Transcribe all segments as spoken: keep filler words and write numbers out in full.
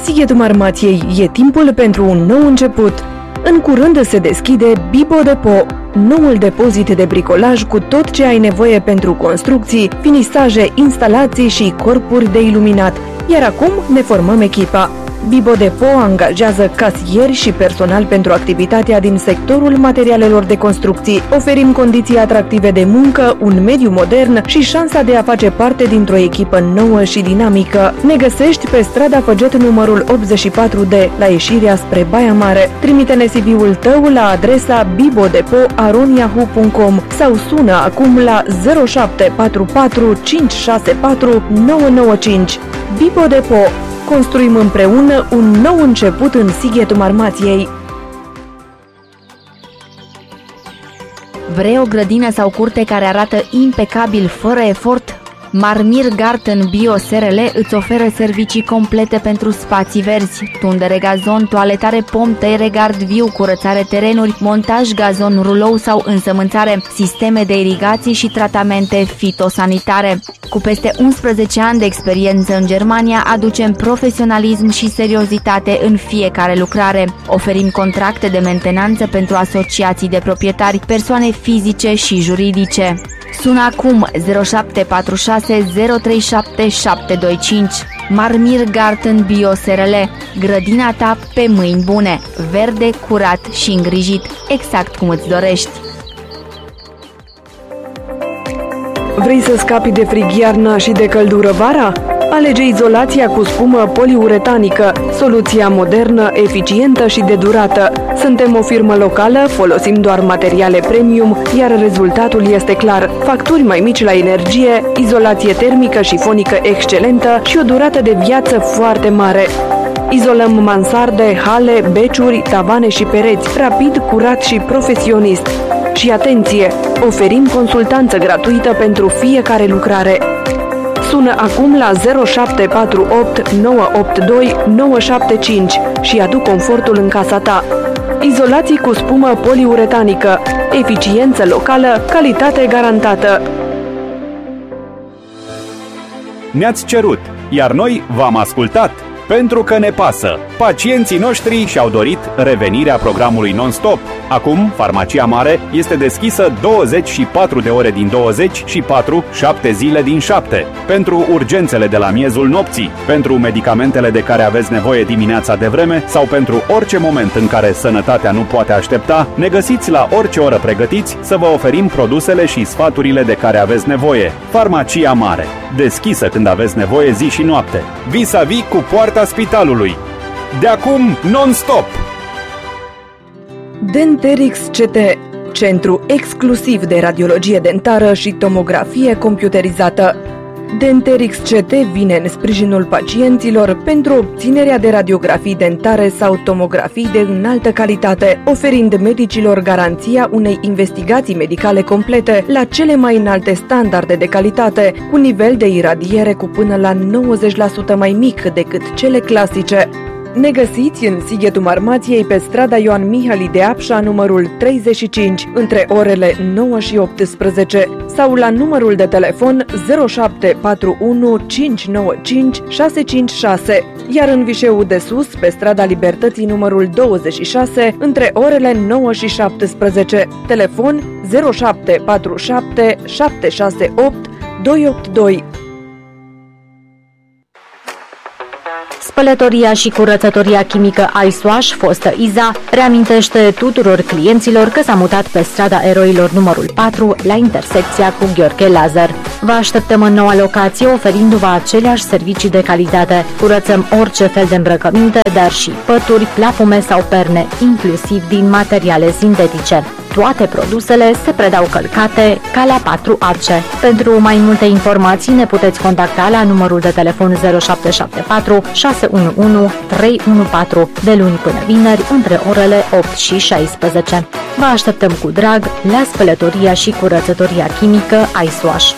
Sighetul Marmației e timpul pentru un nou început. În curând se deschide Bibo Depot, noul depozit de bricolaj cu tot ce ai nevoie pentru construcții, finisaje, instalații și corpuri de iluminat. Iar acum ne formăm echipa. Bibo Depot angajează casieri și personal pentru activitatea din sectorul materialelor de construcții. Oferim condiții atractive de muncă, un mediu modern și șansa de a face parte dintr-o echipă nouă și dinamică. Ne găsești pe strada Făget numărul optzeci și patru D, la ieșirea spre Baia Mare. Trimite-ne C V-ul tău la adresa bibodepot arond yahoo punct com sau sună acum la zero șapte patru patru cinci șase patru nouă nouă cinci. Bibo Depot. Construim împreună un nou început în Sighetul Marmației. Vrei o grădină sau curte care arată impecabil, fără efort? Marmir Garden Bio S R L îți oferă servicii complete pentru spații verzi, tundere gazon, toaletare pom, tăiere gard viu, curățare terenuri, montaj gazon rulou sau însămânțare, sisteme de irigații și tratamente fitosanitare. Cu peste unsprezece ani de experiență în Germania, aducem profesionalism și seriozitate în fiecare lucrare. Oferim contracte de mentenanță pentru asociații de proprietari, persoane fizice și juridice. Sună acum zero șapte patru șase zero trei șapte șapte doi cinci. Marmir Garden Bio S R L. Grădina ta pe mâini bune. Verde, curat și îngrijit, exact cum îți dorești. Vrei să scapi de frig iarna și de căldură vara? Alege izolația cu spumă poliuretanică, soluția modernă, eficientă și de durată. Suntem o firmă locală, folosim doar materiale premium, iar rezultatul este clar. Facturi mai mici la energie, izolație termică și fonică excelentă și o durată de viață foarte mare. Izolăm mansarde, hale, beciuri, tavane și pereți, rapid, curat și profesionist. Și atenție, oferim consultanță gratuită pentru fiecare lucrare. Sună acum la zero șapte patru opt nouă opt doi nouă șapte cinci și adu confortul în casa ta. Izolații cu spumă poliuretanică, eficiență locală, calitate garantată. Ne-ați cerut, iar noi v-am ascultat, pentru că ne pasă. Pacienții noștri și-au dorit revenirea programului non-stop. Acum, Farmacia Mare este deschisă douăzeci și patru de ore din douăzeci și patru, șapte zile din șapte. Pentru urgențele de la miezul nopții, pentru medicamentele de care aveți nevoie dimineața de vreme sau pentru orice moment în care sănătatea nu poate aștepta, ne găsiți la orice oră pregătiți să vă oferim produsele și sfaturile de care aveți nevoie. Farmacia Mare, deschisă când aveți nevoie zi și noapte. Vis-a-vis cu poarta spitalului. De acum, non-stop! Denterix C T, centru exclusiv de radiologie dentară și tomografie computerizată. Denterix C T vine în sprijinul pacienților pentru obținerea de radiografii dentare sau tomografii de înaltă calitate, oferind medicilor garanția unei investigații medicale complete la cele mai înalte standarde de calitate, cu nivel de iradiere cu până la nouăzeci la sută mai mic decât cele clasice. Ne găsiți în Sighetul Marmației pe strada Ioan Mihali de Apșa, numărul treizeci și cinci, între orele nouă și optsprezece, sau la numărul de telefon zero șapte patru unu cinci nouă cinci șase cinci șase, iar în Vișeu de Sus, pe strada Libertății, numărul douăzeci și șase, între orele nouă și șaptesprezece, telefon zero șapte patru șapte șapte șase opt doi opt doi. Spălătoria și curățătoria chimică iSwash, fostă Iza, reamintește tuturor clienților că s-a mutat pe strada Eroilor numărul patru, la intersecția cu Gheorghe Lazar. Vă așteptăm în noua locație, oferindu-vă aceleași servicii de calitate. Curățăm orice fel de îmbrăcăminte, dar și pături, plafume sau perne, inclusiv din materiale sintetice. Toate produsele se predau călcate ca la patru ace. Pentru mai multe informații ne puteți contacta la numărul de telefon zero șapte șapte patru șase unu unu trei unu patru de luni până vineri între orele opt și șaisprezece. Vă așteptăm cu drag la spălătoria și curățătoria chimică iSwash.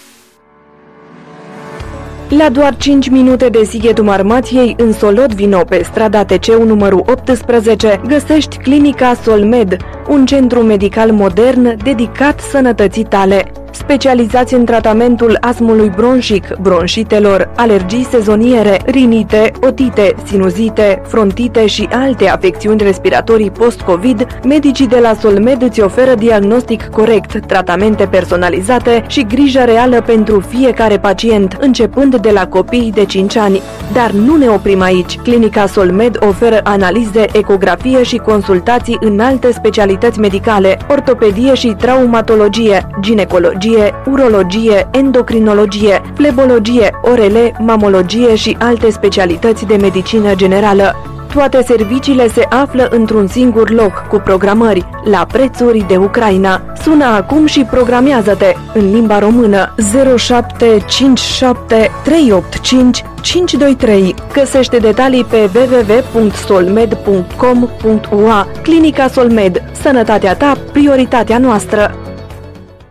La doar cinci minute de Sighetul Marmației, în Solot-Vino, pe strada T C numărul optsprezece, găsești Clinica Solmed, un centru medical modern dedicat sănătății tale. specializați în tratamentul astmului bronșic, bronșitelor, alergii sezoniere, rinite, otite, sinuzite, frontite și alte afecțiuni respiratorii post-COVID, medicii de la Solmed îți oferă diagnostic corect, tratamente personalizate și grijă reală pentru fiecare pacient, începând de la copii de cinci ani. Dar nu ne oprim aici. Clinica Solmed oferă analize, ecografie și consultații în alte specialități medicale, ortopedie și traumatologie, ginecologie, urologie, endocrinologie, flebologie, orele, mamologie și alte specialități de medicină generală. Toate serviciile se află într-un singur loc, cu programări, la prețuri de Ucraina. Sună acum și programează-te în limba română zero șapte cinci șapte trei opt cinci cinci doi trei. Găsește detalii pe w w w punct solmed punct com punct u a. Clinica Solmed. Sănătatea ta, prioritatea noastră.